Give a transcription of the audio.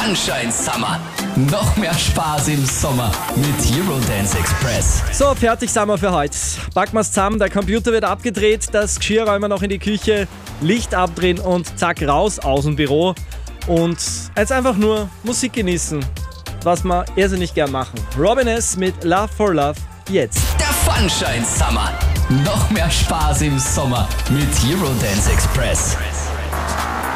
Sunshine Summer. Noch mehr Spaß im Sommer mit Eurodance Express. So, fertig sind wir für heute. Packen wir's zusammen, der Computer wird abgedreht, das Geschirr räumen wir noch in die Küche, Licht abdrehen und zack, raus aus dem Büro. Und jetzt einfach nur Musik genießen, was wir irrsinnig gern machen. Robin S. mit Love for Love, jetzt. Der Sunshine Summer. Noch mehr Spaß im Sommer mit Eurodance Express.